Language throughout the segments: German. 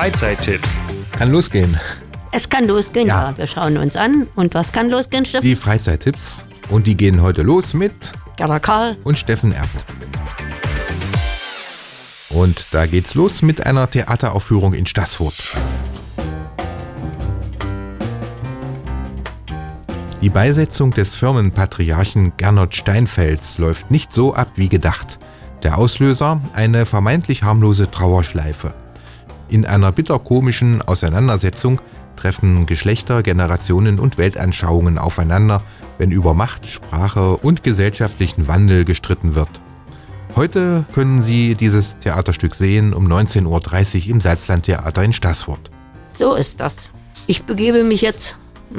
Freizeittipps. Kann losgehen. Es kann losgehen, ja. Wir schauen uns an. Und was kann losgehen, Steffen? Die Freizeittipps. Und die gehen heute los mit Gerda Karl und Steffen Erfurt. Und da geht's los mit einer Theateraufführung in Staßfurt. Die Beisetzung des Firmenpatriarchen Gernot Steinfels läuft nicht so ab wie gedacht. Der Auslöser: eine vermeintlich harmlose Trauerschleife. In einer bitterkomischen Auseinandersetzung treffen Geschlechter, Generationen und Weltanschauungen aufeinander, wenn über Macht, Sprache und gesellschaftlichen Wandel gestritten wird. Heute können Sie dieses Theaterstück sehen um 19.30 Uhr im Salzlandtheater in Staßfurt. So ist das. Ich begebe mich jetzt,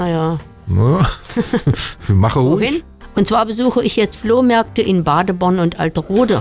Mache ruhig. wohin? Und zwar besuche ich jetzt Flohmärkte in Badeborn und Alterode.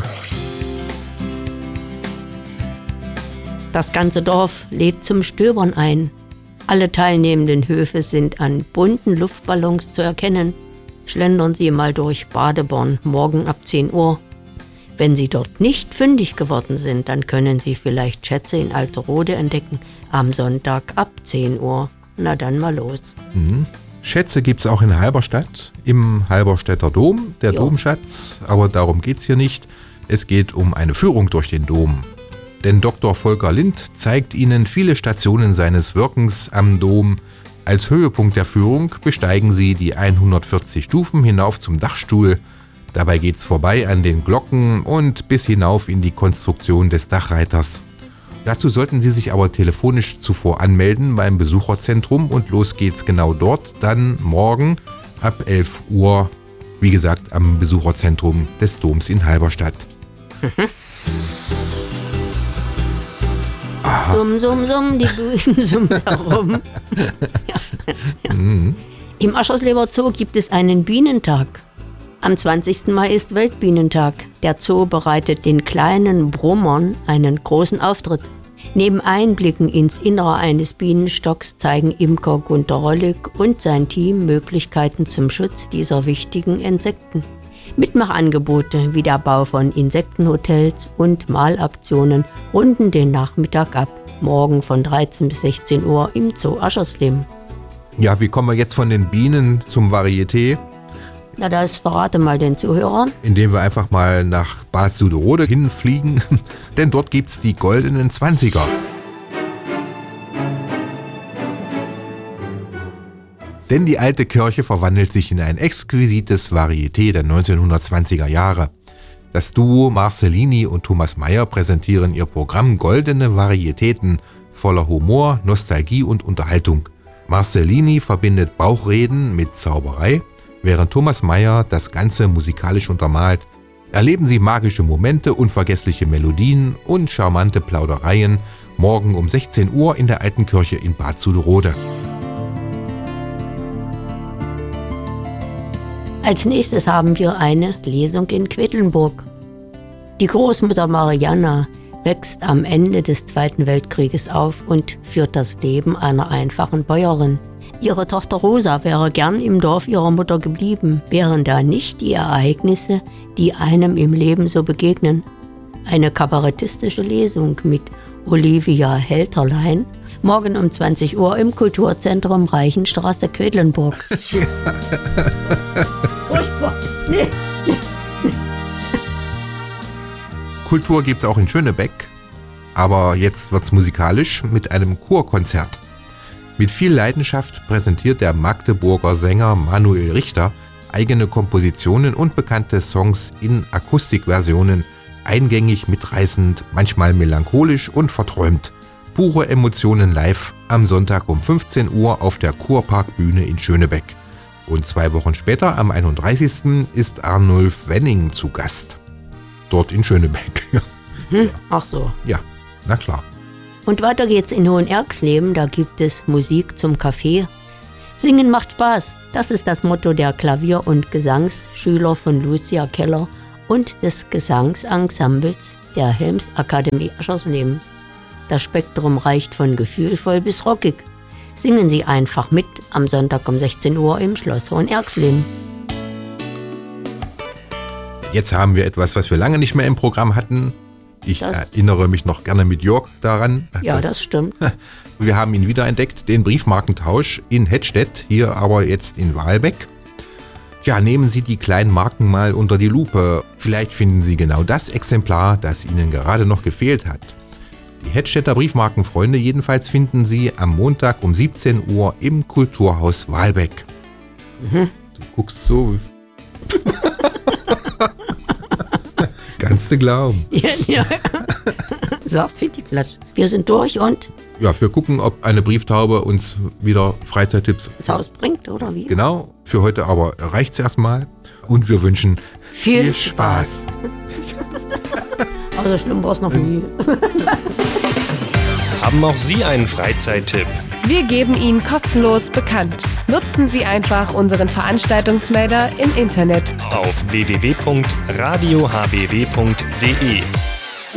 Das ganze Dorf lädt zum Stöbern ein. Alle teilnehmenden Höfe sind an bunten Luftballons zu erkennen. Schlendern Sie mal durch Badeborn, morgen ab 10 Uhr. Wenn Sie dort nicht fündig geworden sind, dann können Sie vielleicht Schätze in Alterode entdecken, am Sonntag ab 10 Uhr. Na dann mal los. Schätze gibt's auch in Halberstadt, im Halberstädter Dom, der Domschatz. Aber darum geht's hier nicht. Es geht um eine Führung durch den Dom. Denn Dr. Volker Lind zeigt Ihnen viele Stationen seines Wirkens am Dom. Als Höhepunkt der Führung besteigen Sie die 140 Stufen hinauf zum Dachstuhl. Dabei geht's vorbei an den Glocken und bis hinauf in die Konstruktion des Dachreiters. Dazu sollten Sie sich aber telefonisch zuvor anmelden beim Besucherzentrum und los geht's genau dort, dann morgen ab 11 Uhr, wie gesagt, am Besucherzentrum des Doms in Halberstadt. Summ, summ, summ, die Buchen summen herum. Im Aschersleber Zoo gibt es einen Bienentag. Am 20. Mai ist Weltbienentag. Der Zoo bereitet den kleinen Brummern einen großen Auftritt. Neben Einblicken ins Innere eines Bienenstocks zeigen Imker Gunter Rollig und sein Team Möglichkeiten zum Schutz dieser wichtigen Insekten. Mitmachangebote wie der Bau von Insektenhotels und Malaktionen runden den Nachmittag ab. Morgen von 13 bis 16 Uhr im Zoo Aschersleben. Ja, wie kommen wir jetzt von den Bienen zum Varieté? Na, das verrate mal den Zuhörern. Indem wir einfach mal nach Bad Suderode hinfliegen, denn dort gibt's die goldenen 20er. Denn die alte Kirche verwandelt sich in ein exquisites Varieté der 1920er Jahre. Das Duo Marcellini und Thomas Mayer präsentieren ihr Programm Goldene Varietäten voller Humor, Nostalgie und Unterhaltung. Marcellini verbindet Bauchreden mit Zauberei, während Thomas Mayer das Ganze musikalisch untermalt. Erleben Sie magische Momente, unvergessliche Melodien und charmante Plaudereien morgen um 16 Uhr in der Alten Kirche in Bad Suderode. Als nächstes haben wir eine Lesung in Quedlinburg. Die Großmutter Marianna wächst am Ende des Zweiten Weltkrieges auf und führt das Leben einer einfachen Bäuerin. Ihre Tochter Rosa wäre gern im Dorf ihrer Mutter geblieben, wären da nicht die Ereignisse, die einem im Leben so begegnen. Eine kabarettistische Lesung mit Olivia Helterlein, morgen um 20 Uhr im Kulturzentrum Reichenstraße, Quedlinburg. Furchtbar. Nee. Kultur gibt's auch in Schönebeck, aber jetzt wird's musikalisch mit einem Chorkonzert. Mit viel Leidenschaft präsentiert der Magdeburger Sänger Manuel Richter eigene Kompositionen und bekannte Songs in Akustikversionen, eingängig, mitreißend, manchmal melancholisch und verträumt. Pure Emotionen live am Sonntag um 15 Uhr auf der Kurparkbühne in Schönebeck. Und 2 Wochen später, am 31. ist Arnulf Wenning zu Gast. Dort in Schönebeck. Ach so. Ja, na klar. Und weiter geht's in Hohenerxleben, da gibt es Musik zum Kaffee. Singen macht Spaß, das ist das Motto der Klavier- und Gesangsschüler von Lucia Keller und des Gesangsensembles der Helms-Akademie Aschersleben. Das Spektrum reicht von gefühlvoll bis rockig. Singen Sie einfach mit am Sonntag um 16 Uhr im Schloss Hohenerxleben. Jetzt haben wir etwas, was wir lange nicht mehr im Programm hatten. Ich erinnere mich noch gerne mit Jörg daran. Ja, das stimmt. Wir haben ihn wiederentdeckt, den Briefmarkentausch in Hettstedt, hier aber jetzt in Wahlbeck. Ja, nehmen Sie die kleinen Marken mal unter die Lupe. Vielleicht finden Sie genau das Exemplar, das Ihnen gerade noch gefehlt hat. Die Hettstedter Briefmarkenfreunde jedenfalls finden Sie am Montag um 17 Uhr im Kulturhaus Wahlbeck. Du guckst so. Kannst du glauben. Ja. So, Fittiplatsch. Wir sind durch und Ja, wir gucken, ob eine Brieftaube uns wieder Freizeittipps ins Haus bringt, oder wie? Genau, für heute aber reicht's erstmal. Und wir wünschen viel Spaß. Also schlimm war es noch nie. Haben auch Sie einen Freizeittipp? Wir geben ihn kostenlos bekannt. Nutzen Sie einfach unseren Veranstaltungsmelder im Internet. Auf www.radiohbw.de